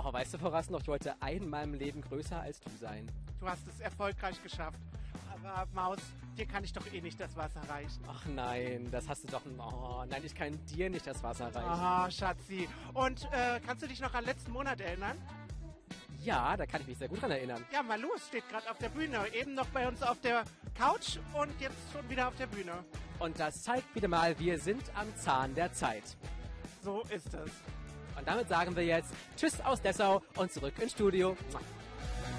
Oh, weißt du, voraus noch, ich wollte einmal im Leben größer als du sein. Du hast es erfolgreich geschafft. Aber Maus, dir kann ich doch eh nicht das Wasser reichen. Ach nein, das hast du doch... Oh, nein, ich kann dir nicht das Wasser reichen. Aha, Schatzi. Und kannst du dich noch an letzten Monat erinnern? Ja, da kann ich mich sehr gut dran erinnern. Ja, Malus steht gerade auf der Bühne. Eben noch bei uns auf der Couch und jetzt schon wieder auf der Bühne. Und das zeigt wieder mal, wir sind am Zahn der Zeit. So ist es. Und damit sagen wir jetzt Tschüss aus Dessau und zurück ins Studio.